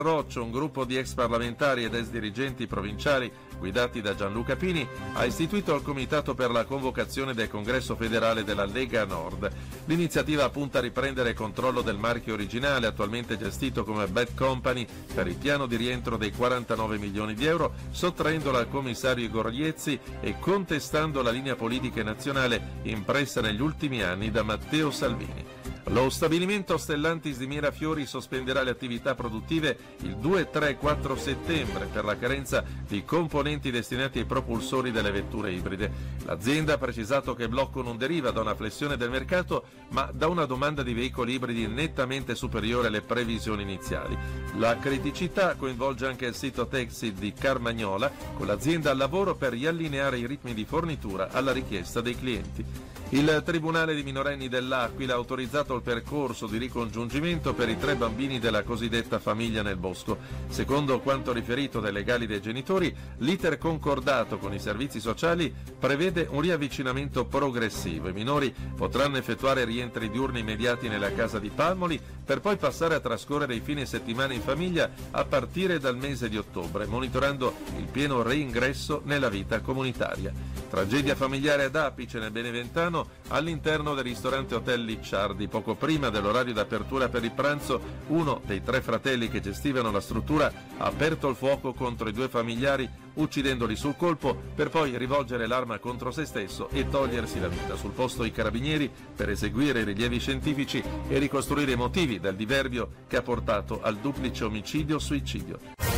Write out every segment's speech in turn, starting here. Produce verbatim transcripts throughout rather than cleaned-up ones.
Roccio, un gruppo di ex parlamentari ed ex dirigenti provinciali guidati da Gianluca Pini ha istituito il Comitato per la convocazione del Congresso federale della Lega Nord. L'iniziativa punta a riprendere controllo del marchio originale, attualmente gestito come Bad Company, per il piano di rientro dei quarantanove milioni di euro, sottraendolo al commissario Igor Liezzi e contestando la linea politica nazionale impressa negli ultimi anni da Matteo Salvini. Lo stabilimento Stellantis di Mirafiori sospenderà le attività produttive il due, tre e quattro settembre per la carenza di componenti destinati ai propulsori delle vetture ibride. L'azienda ha precisato che il blocco non deriva da una flessione del mercato, ma da una domanda di veicoli ibridi nettamente superiore alle previsioni iniziali. La criticità coinvolge anche il sito Texit di Carmagnola, con l'azienda al lavoro per riallineare i ritmi di fornitura alla richiesta dei clienti. Il Tribunale di minorenni dell'Aquila ha autorizzato il percorso di ricongiungimento per i tre bambini della cosiddetta famiglia nel bosco. Secondo quanto riferito dai legali dei genitori, l'iter concordato con i servizi sociali prevede un riavvicinamento progressivo. I minori potranno effettuare rientri diurni immediati nella casa di Palmoli per poi passare a trascorrere i fine settimana in famiglia a partire dal mese di ottobre, monitorando il pieno reingresso nella vita comunitaria. Tragedia familiare ad Apice nel Beneventano all'interno del ristorante Hotel Licciardi. Poco prima dell'orario d'apertura per il pranzo, uno dei tre fratelli che gestivano la struttura ha aperto il fuoco contro i due familiari, uccidendoli sul colpo per poi rivolgere l'arma contro se stesso e togliersi la vita. Sul posto i carabinieri per eseguire i rilievi scientifici e ricostruire i motivi del diverbio che ha portato al duplice omicidio-suicidio.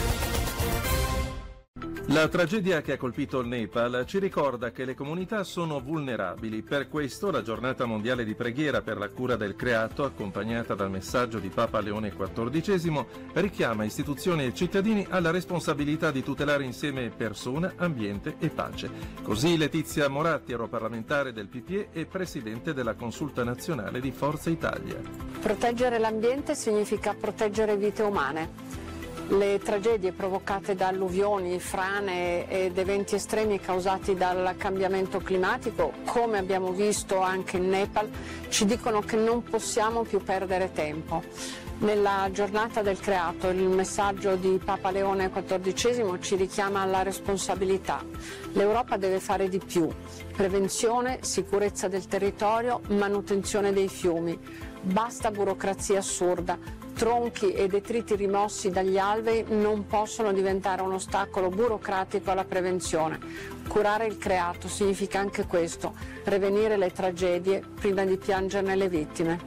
La tragedia che ha colpito il Nepal ci ricorda che le comunità sono vulnerabili. Per questo la giornata mondiale di preghiera per la cura del creato, accompagnata dal messaggio di Papa Leone quattordicesimo, richiama istituzioni e cittadini alla responsabilità di tutelare insieme persona, ambiente e pace. Così Letizia Moratti, europarlamentare del P P E e presidente della Consulta Nazionale di Forza Italia. Proteggere l'ambiente significa proteggere vite umane. Le tragedie provocate da alluvioni, frane ed eventi estremi causati dal cambiamento climatico, come abbiamo visto anche in Nepal, ci dicono che non possiamo più perdere tempo. Nella giornata del creato il messaggio di Papa Leone quattordicesimo ci richiama alla responsabilità. L'Europa deve fare di più: prevenzione, sicurezza del territorio, manutenzione dei fiumi. Basta burocrazia assurda. Tronchi e detriti rimossi dagli alvei non possono diventare un ostacolo burocratico alla prevenzione. Curare il creato significa anche questo: prevenire le tragedie prima di piangerne le vittime.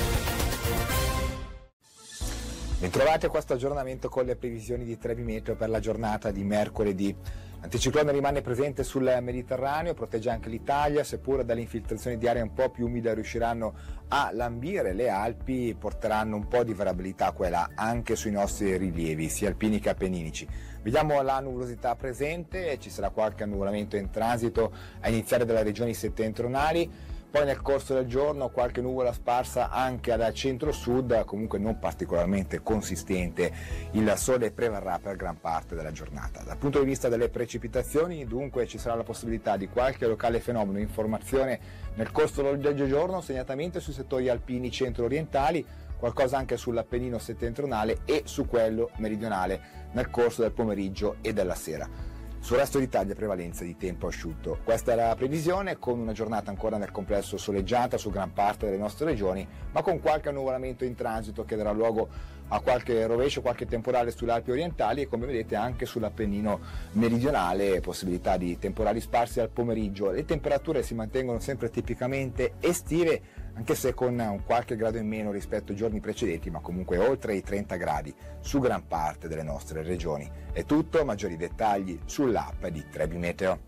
Bentrovati a questo aggiornamento con le previsioni di Trebi Meteo per la giornata di mercoledì. L'anticiclone rimane presente sul Mediterraneo, protegge anche l'Italia, seppur dalle infiltrazioni di aria un po' più umida riusciranno a lambire le Alpi, porteranno un po' di variabilità qua e là anche sui nostri rilievi, sia alpini che appenninici. Vediamo la nuvolosità presente, ci sarà qualche annuvolamento in transito a iniziare dalle regioni settentrionali. Poi nel corso del giorno qualche nuvola sparsa anche dal centro-sud, comunque non particolarmente consistente. Il sole prevarrà per gran parte della giornata. Dal punto di vista delle precipitazioni, dunque, ci sarà la possibilità di qualche locale fenomeno in formazione nel corso del giorno, segnatamente sui settori alpini centro-orientali, qualcosa anche sull'Appennino settentrionale e su quello meridionale nel corso del pomeriggio e della sera. Sul resto d'Italia prevalenza di tempo asciutto. Questa è la previsione, con una giornata ancora nel complesso soleggiata su gran parte delle nostre regioni, ma con qualche annuvolamento in transito che darà luogo a qualche rovescio, qualche temporale sulle Alpi orientali e, come vedete, anche sull'Appennino meridionale, possibilità di temporali sparsi al pomeriggio. Le temperature si mantengono sempre tipicamente estive, anche se con un qualche grado in meno rispetto ai giorni precedenti, ma comunque oltre i trenta gradi su gran parte delle nostre regioni. È tutto, maggiori dettagli sull'app di Trebi Meteo.